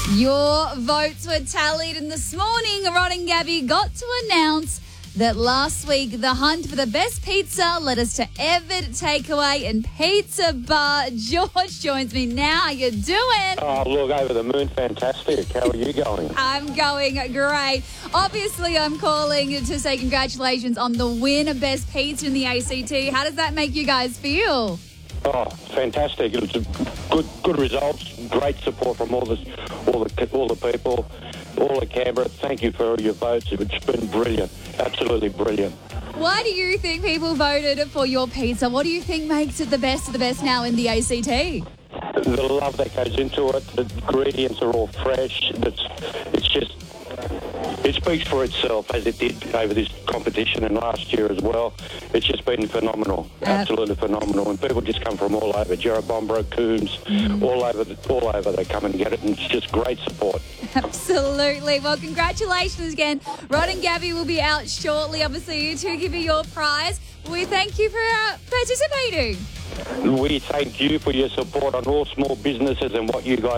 Your votes were tallied, and this morning, Rod and Gabby got to announce that last week the hunt for the best pizza led us to Evid Takeaway and Pizza Bar. George joins me now. How you doing? Oh, look, over the moon, fantastic. How are you going? I'm going great. Obviously, I'm calling to say congratulations on the win of Best Pizza in the ACT. How does that make you guys feel? Oh, fantastic. It was a good results, great support from all the people, all of Canberra. Thank you for your votes. It's been brilliant, absolutely brilliant. Why do you think people voted for your pizza? What do you think makes it the best of the best now in the ACT? The love that goes into it, the ingredients are all fresh. It speaks for itself, as it did over this competition and last year as well. It's just been phenomenal, absolutely phenomenal. And people just come from all over, Jerrabomberra, Coombs, all over they come and get it, and it's just great support. Absolutely. Well, congratulations again. Rod and Gabby will be out shortly, obviously, to give you your prize. We thank you for participating. We thank you for your support on all small businesses and what you guys